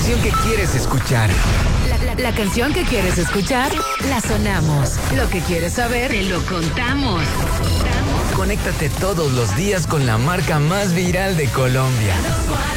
canción que quieres escuchar. La canción que quieres escuchar, la sonamos. Lo que quieres saber, te lo contamos. Conéctate todos los días con la marca más viral de Colombia.